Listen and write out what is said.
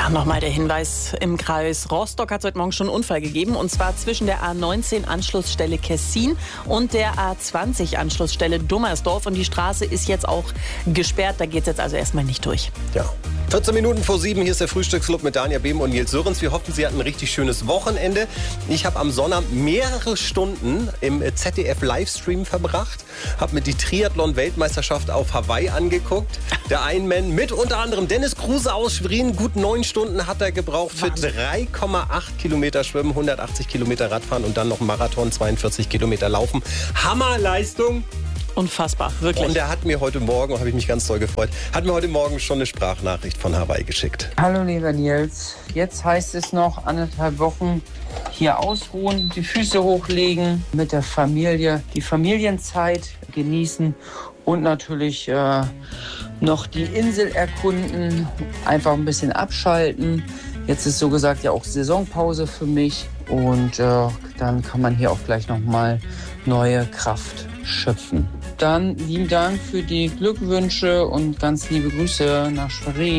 Ja, nochmal der Hinweis, im Kreis Rostock hat es heute Morgen schon einen Unfall gegeben. Und zwar zwischen der A19 Anschlussstelle Kessin und der A20 Anschlussstelle Dummersdorf. Und die Straße ist jetzt auch gesperrt. Da geht es jetzt also erstmal nicht durch. Ja. 14 Minuten vor 7, hier ist der Frühstücksclub mit Dania Behm und Nils Sörens. Wir hoffen, Sie hatten ein richtig schönes Wochenende. Ich habe am Sonnabend mehrere Stunden im ZDF-Livestream verbracht, habe mir die Triathlon-Weltmeisterschaft auf Hawaii angeguckt. Der Ironman mit unter anderem Dennis Kruse aus Schwerin, gut 9 Stunden hat er gebraucht für 3,8 Kilometer Schwimmen, 180 Kilometer Radfahren und dann noch Marathon, 42 Kilometer Laufen. Hammerleistung! Unfassbar, wirklich. Und er hat mir heute Morgen, habe ich mich ganz doll gefreut, hat mir heute Morgen schon eine Sprachnachricht von Hawaii geschickt. Hallo lieber Nils, jetzt heißt es noch 1,5 Wochen hier ausruhen, die Füße hochlegen, mit der Familie, die Familienzeit genießen und natürlich noch die Insel erkunden, einfach ein bisschen abschalten. Jetzt ist so gesagt ja auch Saisonpause für mich und dann kann man hier auch gleich nochmal neue Kraft schöpfen. Dann lieben Dank für die Glückwünsche und ganz liebe Grüße nach Schwerin.